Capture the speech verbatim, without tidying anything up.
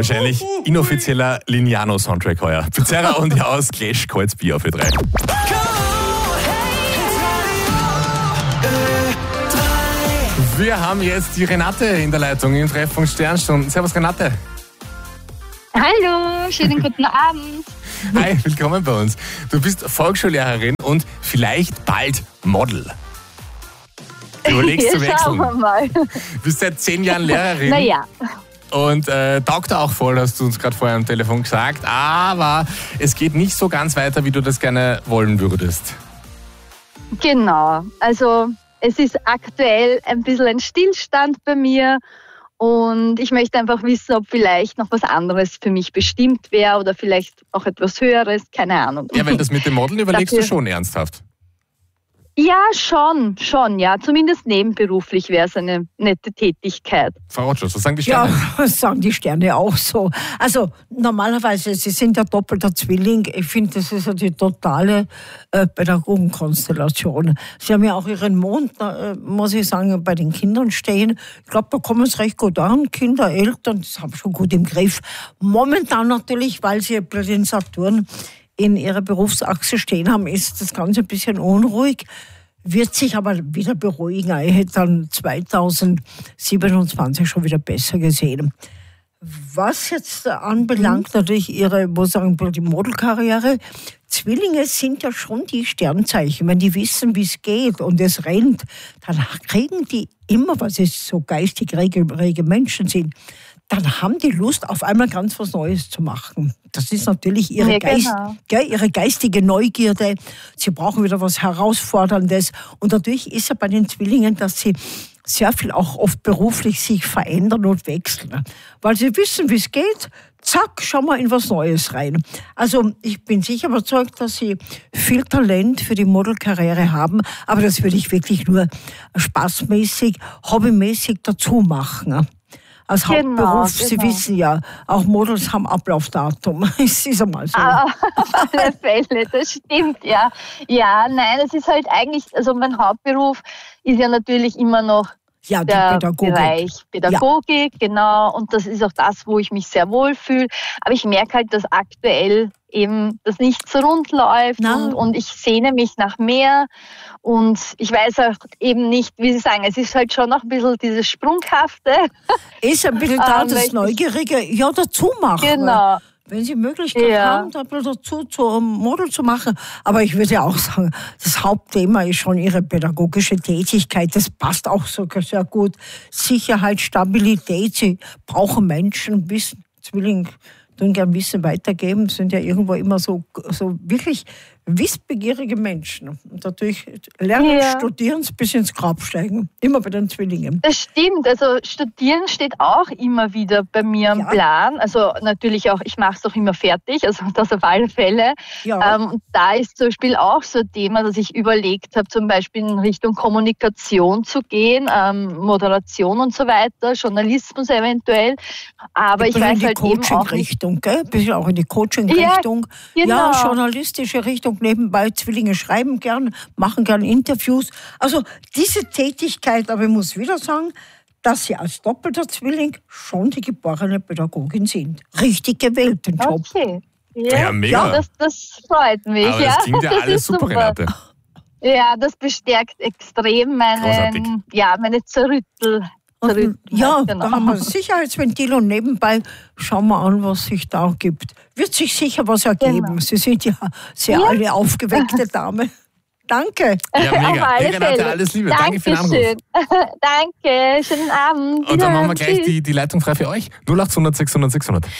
Wahrscheinlich inoffizieller Lignano-Soundtrack heuer. Pizarra und Jaus, Clash, kaltes Bier auf für drei. Wir haben jetzt die Renate in der Leitung im Treffpunkt Sternstunden. Servus Renate. Hallo, schönen guten Abend. Hi, willkommen bei uns. Du bist Volksschullehrerin und vielleicht bald Model. Du überlegst Ja, zu wechseln. schauen wir mal. Du bist seit zehn Jahren Lehrerin. Naja, Und äh, taugt auch voll, hast du uns gerade vorher am Telefon gesagt. Aber es geht nicht so ganz weiter, wie du das gerne wollen würdest. genau. Also es ist aktuell ein bisschen ein Stillstand bei mir und ich möchte einfach wissen, ob vielleicht noch was anderes für mich bestimmt wäre oder vielleicht auch etwas Höheres, keine Ahnung. Ja, weil das mit dem Modeln überlegst du Dafür- schon ernsthaft. Ja, schon, schon, ja. Zumindest nebenberuflich wäre es eine nette Tätigkeit. Frau Rotschus, was sagen die Ja, Sterne? das sagen die Sterne auch so. Also normalerweise, sie sind ja doppelter Zwilling. Ich finde, das ist ja die totale äh, Pädagogenkonstellation. Sie haben ja auch ihren Mond, äh, muss ich sagen, bei den Kindern stehen. Ich glaube, da kommen es recht gut an. Kinder, Eltern, das haben schon gut im Griff. Momentan natürlich, weil sie den Saturn in ihrer Berufsachse stehen haben, ist das Ganze ein bisschen unruhig, wird sich aber wieder beruhigen. Ich hätte dann zweitausendsiebenundzwanzig schon wieder besser gesehen. Was jetzt anbelangt, natürlich ihre, muss ich sagen, die Modelkarriere, Zwillinge sind ja schon die Sternzeichen. Wenn die wissen, wie es geht und es rennt, dann kriegen die immer, weil sie so geistig rege, rege Menschen sind, dann haben die Lust, auf einmal ganz was Neues zu machen. Das ist natürlich ihre, Ja, Geist, genau. gell, ihre geistige Neugierde. Sie brauchen wieder was Herausforderndes. Und natürlich ist ja bei den Zwillingen, dass sie sehr viel auch oft beruflich sich verändern und wechseln. Weil sie wissen, wie es geht. Zack, schauen wir in was Neues rein. Also ich bin sicher überzeugt, dass sie viel Talent für die Modelkarriere haben. Aber das würde ich wirklich nur spaßmäßig, hobbymäßig dazu machen. Als Genau, Hauptberuf, Sie genau. wissen ja, auch Models haben Ablaufdatum. Es ist einmal so. Ah, auf alle Fälle, das stimmt, ja. Ja, nein, es ist halt eigentlich, also mein Hauptberuf ist ja natürlich immer noch Ja, die der Pädagogik. Bereich Pädagogik, genau. Und das ist auch das, wo ich mich sehr wohl fühle. Aber ich merke halt, dass aktuell eben das nicht so rund läuft Na. und, und ich sehne mich nach mehr. Und ich weiß auch eben nicht, wie Sie sagen, es ist halt schon noch ein bisschen dieses Sprunghafte. Ist ein bisschen da, Ähm, das welches- Neugierige, ja, dazu machen. Genau. Wenn Sie Möglichkeit Ja. haben, da ein bisschen dazu zum Model zu machen. Aber ich würde ja auch sagen, das Hauptthema ist schon Ihre pädagogische Tätigkeit. Das passt auch so sehr gut. Sicherheit, Stabilität. Sie brauchen Menschen, Wissen, Zwilling, tun gern Wissen weitergeben, sind ja irgendwo immer so, so wirklich wissbegierige Menschen. Und dadurch lernen, Ja. studieren, bis ins Grab steigen. Immer bei den Zwillingen. Das stimmt, also Studieren steht auch immer wieder bei mir am Ja. Plan. Also natürlich auch, ich mache es auch immer fertig, also das auf alle Fälle. Ja. Ähm, und da ist zum Beispiel auch so ein Thema, dass ich überlegt habe, zum Beispiel in Richtung Kommunikation zu gehen, ähm, Moderation und so weiter, Journalismus eventuell. Aber ich Bisschen weiß in die halt eben auch nicht. Coaching-Richtung, gell? Bisschen auch in die Coaching-Richtung. Ja, genau. Ja, journalistische Richtung nebenbei. Zwillinge schreiben gern, machen gern Interviews. Also diese Tätigkeit, aber ich muss wieder sagen, dass sie als doppelter Zwilling schon die geborene Pädagogin sind. Richtig gewählt, den Job. Okay. Ja, mega. Das, das freut mich. Aber ja. das klingt ja Das alles ist super, Renate. Ja, das bestärkt extrem Großartig. meine, ja, meine Zerrüttel. Und, Zerrüttel ja, genau. da haben wir ein Sicherheitsventil und nebenbei schauen wir an, was sich da gibt. Wird sich sicher was ergeben. Genau. Sie sind ja sehr Ja. eine aufgeweckte Dame. Danke. Ja, mega. Auf alle Hey, Renate, Fälle. alles Liebe. Danke für den Anruf. Dankeschön. Danke, schönen Abend. Und dann machen wir Wiederhören. gleich Tschüss. die, die Leitung frei für euch. null acht hundert sechshundert sechshundert.